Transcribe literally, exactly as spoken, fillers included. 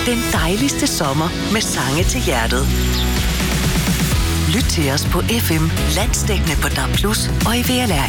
Den dejligste sommer med sange til hjertet. Lyt til os på F M, landsdækkende på D A B plus, og i V L R